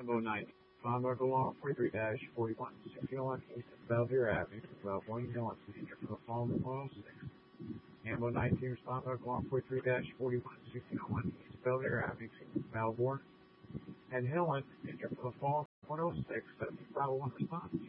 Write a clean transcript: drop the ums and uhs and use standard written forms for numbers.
Ambo 90. Found Marco Law 43-41, 61 East of Belvedere Avenue, about 1 Gillon Street, Phone 106. Ambo 19 respond Marco Law 43-41, 61 East of Belvedere Avenue, Melbourne, and Hillen, Phone 106, 70 Bravo 1 response.